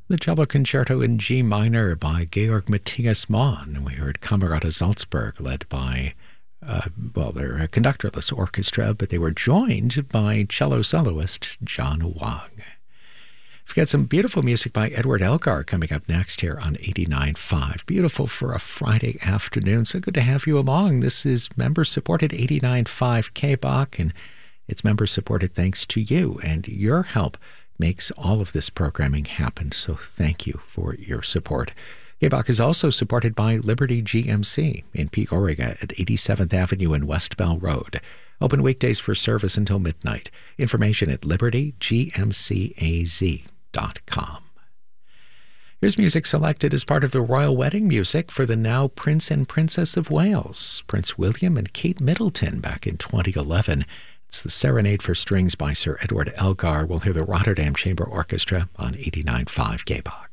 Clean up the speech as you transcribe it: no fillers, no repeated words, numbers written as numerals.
The Cello Concerto in G minor by Georg Matthias Mann. We heard Camerata Salzburg, led by, they're a conductorless orchestra, but they were joined by cello soloist John Wang. We've got some beautiful music by Edward Elgar coming up next here on 89.5. Beautiful for a Friday afternoon. So good to have you along. This is member-supported 89.5 K-Bach, and it's member-supported thanks to you, and your help makes all of this programming happen. So thank you for your support. K-Bach is also supported by Liberty GMC in Peoria at 87th Avenue and West Bell Road. Open weekdays for service until midnight. Information at libertygmcaz.com. Here's music selected as part of the royal wedding music for the now Prince and Princess of Wales, Prince William and Kate Middleton, back in 2011. It's the Serenade for Strings by Sir Edward Elgar. We'll hear the Rotterdam Chamber Orchestra on 89.5 K-Bach.